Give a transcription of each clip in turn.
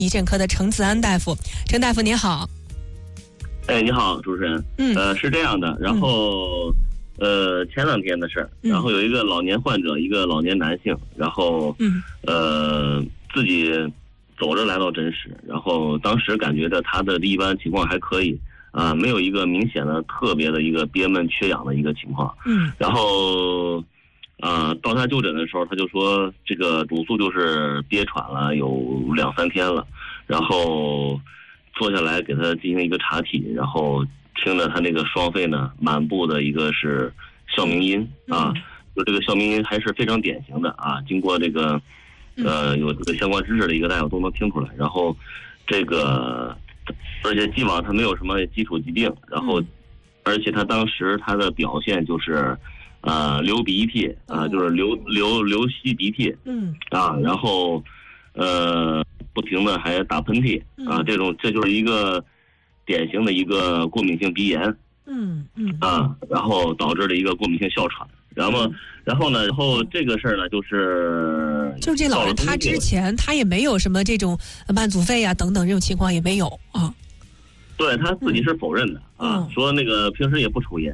急诊科的程子安大夫。程大夫您好。 你好，主持人。是这样的，然后前2天的事儿，然后有一个老年患者，一个老年男性，然后自己走着来到诊室，然后当时感觉到他的一般情况还可以啊，没有一个明显的特别的一个憋闷缺氧的一个情况。然后到他就诊的时候，他就说这个主诉就是憋喘了有2-3天了，然后坐下来给他进行一个查体，然后听着他那个双肺呢满布的一个是哮鸣音啊，就这个哮鸣音还是非常典型的啊，经过这个有这个相关知识的一个大夫都能听出来。然后这个而且既往他没有什么基础疾病，然后而且他当时他的表现就是流鼻涕啊，就是流吸鼻涕然后不停的还打喷嚏啊，这就是一个典型的一个过敏性鼻炎然后导致了一个过敏性哮喘。然后这个事儿呢，就是这老人他之前他也没有什么这种慢阻肺啊等等这种情况也没有啊。 对，他自己是否认的说那个平时也不抽烟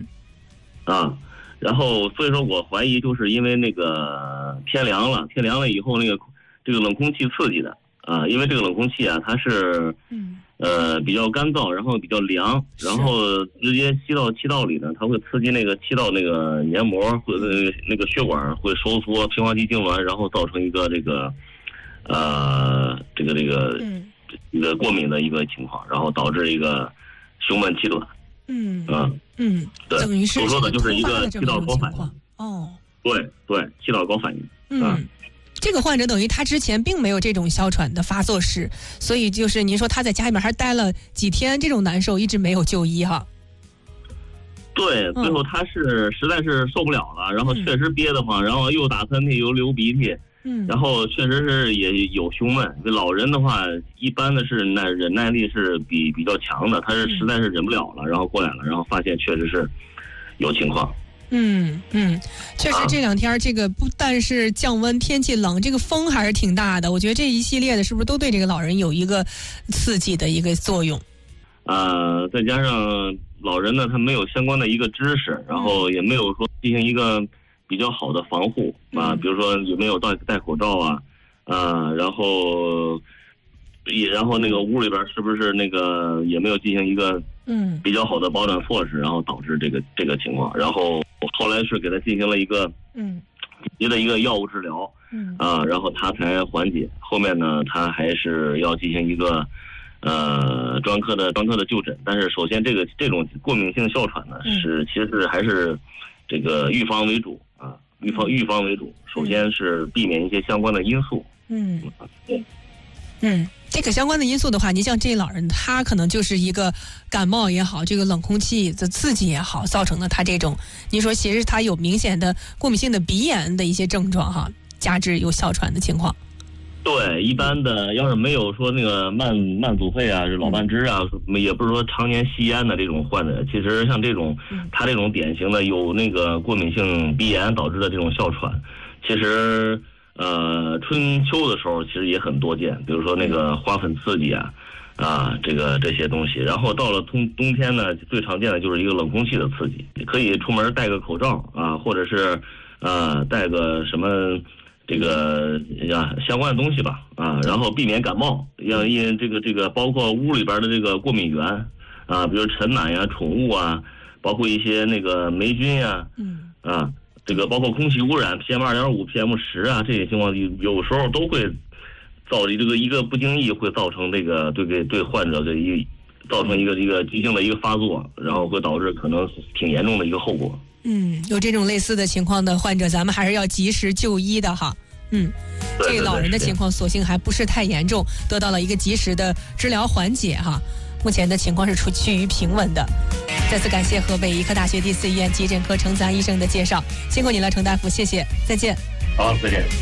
然后所以说我怀疑就是因为那个天凉了以后，那个这个冷空气刺激的因为这个冷空气它是比较干燥，然后比较凉，然后直接吸到气道里呢，它会刺激那个气道那个黏膜或者那个血管会收缩，平滑肌痉挛，然后造成一个这个一个过敏的一个情况，然后导致一个胸闷气短。对， 等于是所说的就是一个气道高反应。对，气道高反应。 这个患者等于他之前并没有这种哮喘的发作史，所以就是您说他在家里面还待了几天，这种难受一直没有就医哈。 对，最后他是实在是受不了了，然后确实憋得慌，然后又打喷嚏又流鼻涕，然后确实是也有胸闷。这老人的话，一般的是忍耐力是比较强的，他是实在是忍不了了，然后过来了，然后发现确实是有情况。 确实这2天这个不但是降温，天气冷，这个风还是挺大的。我觉得这一系列的是不是都对这个老人有一个刺激的一个作用？ 再加上老人呢，他没有相关的一个知识，然后也没有说进行一个比较好的防护比如说有没有戴口罩然后那个屋里边是不是那个也没有进行一个比较好的保暖措施，然后导致这个情况。然后后来是给他进行了一个紧急的一个药物治疗然后他才缓解。后面呢，他还是要进行一个专科的就诊。但是首先这种过敏性哮喘呢，其实还是这个预防为主预防为主。首先是避免一些相关的因素。 这个相关的因素的话，您像这老人，他可能就是一个感冒也好，这个冷空气的刺激也好，造成的他这种，您说其实他有明显的过敏性的鼻炎的一些症状哈，加之有哮喘的情况。 对，一般的要是没有说那个慢阻肺是老慢支也不是说常年吸烟的这种患者，其实像这种他这种典型的有那个过敏性鼻炎导致的这种哮喘，其实春秋的时候其实也很多见，比如说那个花粉刺激这些东西。然后到了冬天呢，最常见的就是一个冷空气的刺激。你可以出门戴个口罩或者是戴个什么这个相关的东西吧然后避免感冒。因为这个包括屋里边的这个过敏源比如尘螨宠物包括一些那个霉菌这个包括空气污染 PM2.5、PM10这些情况，有时候都会造成一个不经意会造成这个对患者造成一个急性的一个发作，然后会导致可能挺严重的一个后果。 有这种类似的情况的患者，咱们还是要及时就医的哈。这个老人的情况所幸还不是太严重，得到了一个及时的治疗缓解哈。目前的情况是趋于平稳的。再次感谢河北医科大学第4医院急诊科程子安医生的介绍，辛苦你了，程大夫，谢谢，再见。 好，再见。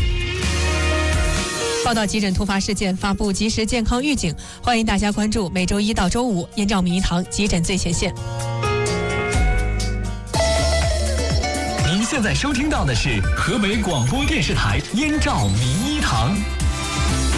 报道急诊突发事件，发布及时健康预警，欢迎大家关注每周1到周5燕赵名医堂急诊最前线。 您现在收听到的是河北广播电视台燕赵名医堂。